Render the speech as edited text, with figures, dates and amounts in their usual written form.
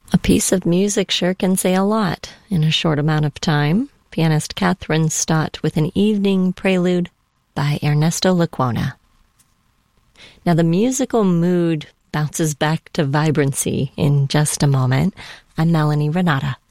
A piece of music sure can say a lot in a short amount of time. Pianist Kathryn Stott with an evening prelude by Ernesto Lecuona. Now the musical mood bounces back to vibrancy in just a moment. I'm Melanie Renata.